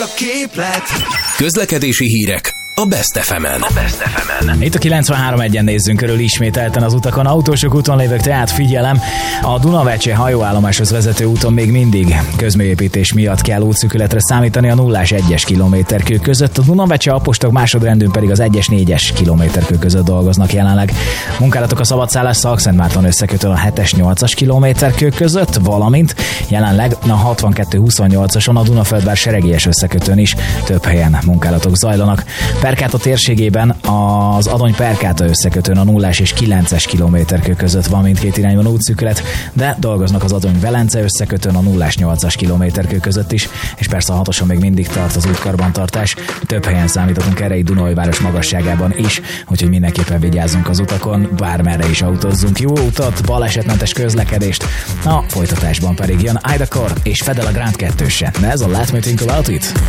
a képlet. Közlekedési hírek a Best FM-en. Itt a 93.1-en nézzünk körül ismételten az utakon. Autósok úton lévők, tehát figyelem, a Dunavecse hajóállomáshoz vezető úton még mindig közműépítés miatt kell útszűkületre számítani a 0-1-es kilométerkő között. A Dunavecse Apostok másodrendűn pedig az 1-es 4-es kilométerkő között dolgoznak jelenleg. Munkálatok a Szabadszállás Szalkszentmárton összekötően a 7-es 8-as kilométerkő között, valamint jelenleg a 62-28-ason a Dunaföldvár Seregélyes összekötőn is több helyen munkálatok zajlanak. Perkáta térségében az Adony-Perkáta összekötőn a 0-es és 9-es kilométerkő között van mindkét irányban útszűkület, de dolgoznak az Adony-Velence összekötőn a 0-es 8-as kilométerkő között is, és persze a 6-oson még mindig tart az útkarbantartás. Több helyen számíthatunk erre, így Dunaújváros magasságában is, úgyhogy mindenképpen vigyázzunk az utakon, bármerre is autózzunk. Jó utat, balesetmentes közlekedést, a folytatásban pedig jön Ida Core és Fedel a Grand 2-se. De ez a Let Me Think About It.